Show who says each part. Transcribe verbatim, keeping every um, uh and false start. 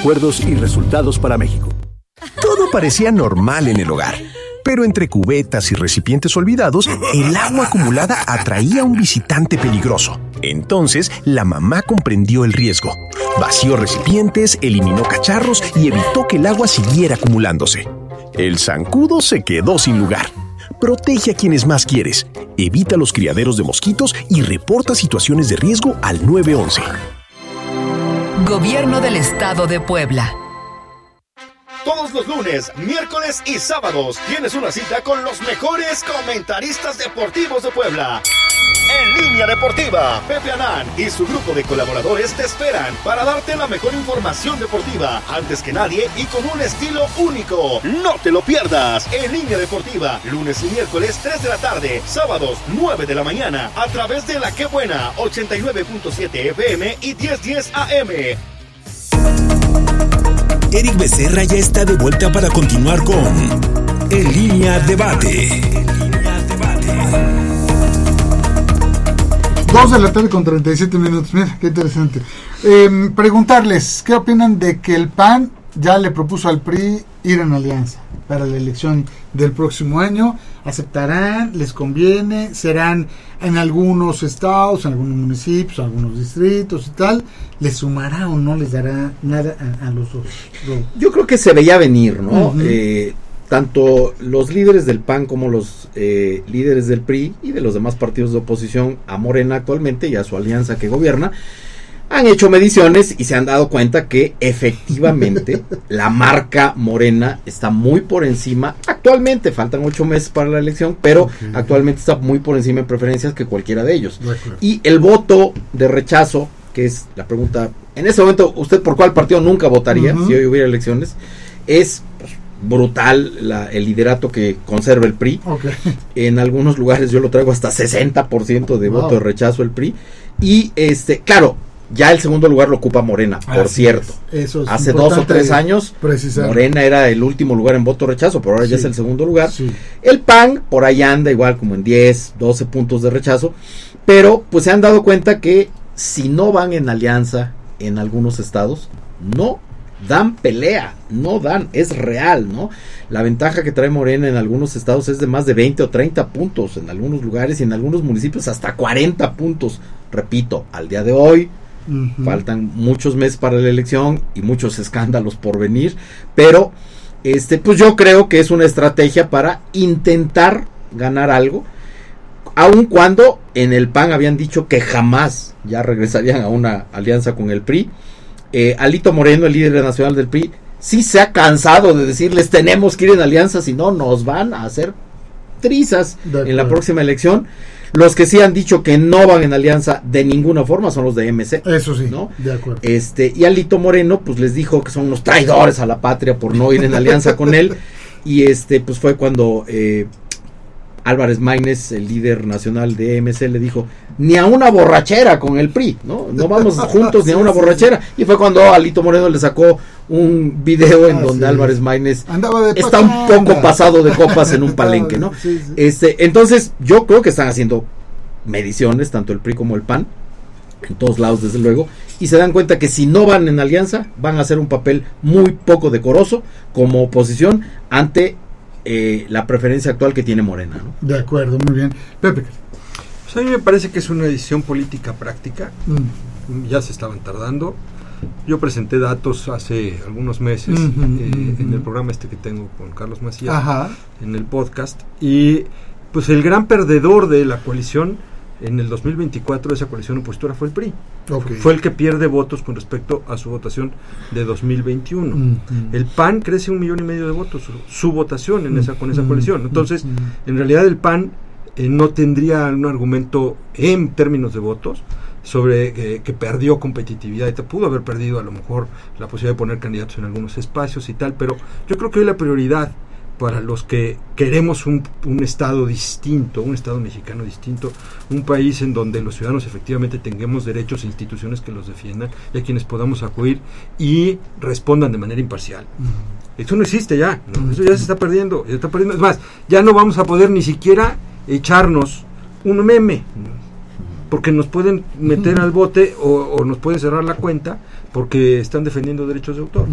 Speaker 1: recuerdos y resultados para México.
Speaker 2: Todo parecía normal en el hogar, pero entre cubetas y recipientes olvidados, el agua acumulada atraía a un visitante peligroso. Entonces, la mamá comprendió el riesgo. Vació recipientes, eliminó cacharros y evitó que el agua siguiera acumulándose. El zancudo se quedó sin lugar. Protege a quienes más quieres, evita los criaderos de mosquitos y reporta situaciones de riesgo al nueve once.
Speaker 3: Gobierno del Estado de Puebla.
Speaker 4: Todos los lunes, miércoles y sábados tienes una cita con los mejores comentaristas deportivos de Puebla. En Línea Deportiva, Pepe Anán y su grupo de colaboradores te esperan para darte la mejor información deportiva antes que nadie y con un estilo único. No te lo pierdas. En Línea Deportiva, lunes y miércoles tres de la tarde, sábados nueve de la mañana, a través de La Qué Buena, ochenta y nueve punto siete F M y diez diez A M.
Speaker 5: Eric Becerra ya está de vuelta para continuar con En Línea Debate.
Speaker 6: Dos de la tarde con treinta y siete minutos. Mira, qué interesante. Eh, preguntarles, ¿qué opinan de que el P A N ya le propuso al P R I ir en alianza para la elección del próximo año? ¿Aceptarán? ¿Les conviene? ¿Serán en algunos estados, en algunos municipios, algunos distritos y tal? ¿Les sumará o no les dará nada a, a los dos?
Speaker 7: Yo creo que se veía venir, ¿no? Uh-huh. Eh, tanto los líderes del P A N como los eh, líderes del P R I y de los demás partidos de oposición a Morena actualmente y a su alianza que gobierna, han hecho mediciones y se han dado cuenta que efectivamente la marca Morena está muy por encima. Actualmente faltan ocho meses para la elección, pero okay. actualmente está muy por encima en preferencias que cualquiera de ellos. Y el voto de rechazo, que es la pregunta, en ese momento, ¿usted por cuál partido nunca votaría uh-huh. si hoy hubiera elecciones? Es pues, brutal la, el liderato que conserva el P R I. Okay. En algunos lugares yo lo traigo hasta sesenta por ciento de wow. voto de rechazo el P R I. Y este, claro, ya el segundo lugar lo ocupa Morena, por Así cierto. Es. Eso es Hace dos o tres años, precisar. Morena era el último lugar en voto rechazo, pero ahora sí. ya es el segundo lugar. Sí. El P A N por ahí anda igual como en diez, doce puntos de rechazo, pero pues se han dado cuenta que si no van en alianza en algunos estados, no dan pelea, no dan, es real, ¿no? La ventaja que trae Morena en algunos estados es de más de veinte o treinta puntos, en algunos lugares y en algunos municipios hasta cuarenta puntos. Repito, al día de hoy, Uh-huh. faltan muchos meses para la elección y muchos escándalos por venir, pero este pues yo creo que es una estrategia para intentar ganar algo, aun cuando en el P A N habían dicho que jamás ya regresarían a una alianza con el P R I. eh, Alito Moreno, el líder nacional del P R I, sí se ha cansado de decirles tenemos que ir en alianza, si no nos van a hacer trizas en la próxima elección. Los que sí han dicho que no van en alianza de ninguna forma son los de M C.
Speaker 6: Eso sí,
Speaker 7: ¿no?
Speaker 6: De acuerdo.
Speaker 7: Este, y Alito Moreno, pues les dijo que son unos traidores a la patria por no ir en alianza con él. Y este, pues fue cuando eh, Álvarez Maínez, el líder nacional de M C, le dijo, ni a una borrachera con el P R I, ¿no? No vamos juntos ni a una borrachera. Y fue cuando Alito Moreno le sacó un video en ah, donde sí. Álvarez Maínez está un poco pasado de copas en un palenque, ¿no? Sí, sí. Este, entonces, yo creo que están haciendo mediciones, tanto el P R I como el P A N, en todos lados desde luego, y se dan cuenta que si no van en alianza, van a hacer un papel muy poco decoroso como oposición ante eh, la preferencia actual que tiene Morena, ¿no?
Speaker 6: De acuerdo, muy bien. Pepe.
Speaker 8: Pues a mí me parece que es una decisión política práctica, mm. ya se estaban tardando. Yo presenté datos hace algunos meses uh-huh, eh, uh-huh. en el programa este que tengo con Carlos Macías, Ajá. en el podcast, y pues el gran perdedor de la coalición en el dos mil veinticuatro de esa coalición opositora fue el P R I. Okay. Fue el que pierde votos con respecto a su votación de dos mil veintiuno. Uh-huh. El P A N crece un millón y medio de votos, su, su votación en esa con esa coalición. Entonces, uh-huh. en realidad el P A N eh, no tendría un argumento en términos de votos sobre eh, que perdió competitividad, y te pudo haber perdido a lo mejor la posibilidad de poner candidatos en algunos espacios y tal, pero yo creo que hoy la prioridad para los que queremos un, un estado distinto, un estado mexicano distinto, un país en donde los ciudadanos efectivamente tengamos derechos e instituciones que los defiendan y a quienes podamos acudir y respondan de manera imparcial. Uh-huh. Eso no existe ya, ¿no? Eso ya se está perdiendo, ya está perdiendo. Es más, ya no vamos a poder ni siquiera echarnos un meme, porque nos pueden meter al bote o, o nos pueden cerrar la cuenta porque están defendiendo derechos de autor.